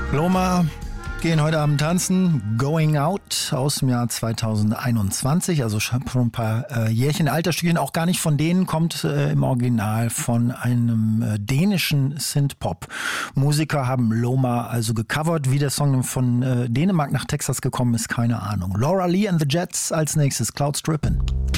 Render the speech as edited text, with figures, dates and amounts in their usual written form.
Loma gehen heute Abend tanzen. Going Out aus dem Jahr 2021, also schon ein paar Jährchen alter Stückchen, auch gar nicht von denen, kommt im Original von einem dänischen Synthpop-Musiker, haben Loma also gecovert. Wie der Song von Dänemark nach Texas gekommen ist, keine Ahnung. Laura Lee and the Jets als nächstes, Cloud Strippin'.